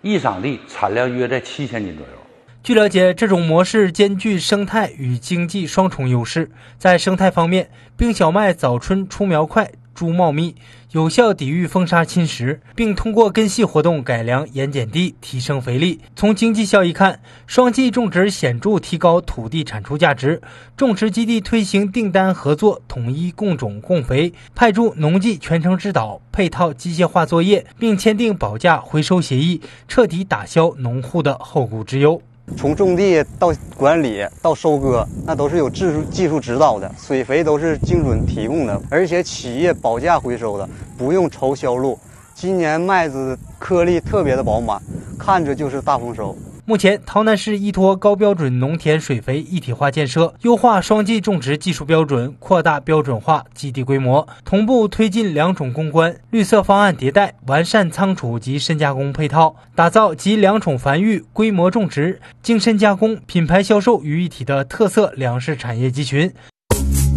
一场地产量约在7000斤左右。 据了解，这种模式兼具生态与经济双重优势。在生态方面，冰小麦早春出苗快，株茂密，有效抵御风沙侵蚀，并通过根系活动改良盐碱地，提升肥力。从经济效益看，双季种植显著提高土地产出价值。种植基地推行订单合作，统一供种供肥，派驻农技全程指导，配套机械化作业，并签订保价回收协议，彻底打消农户的后顾之忧。 从种地到管理到收割，那都是有技术指导的，水肥都是精准提供的，而且企业保价回收的，不用愁销路。今年麦子颗粒特别的饱满，看着就是大丰收。 目前，洮南市依托高标准农田水肥一体化建设，优化双季种植技术标准，扩大标准化基地规模，同步推进两种攻关、绿色方案迭代，完善仓储及深加工配套，打造集两种繁育、规模种植、精深加工、品牌销售于一体的特色粮食产业集群，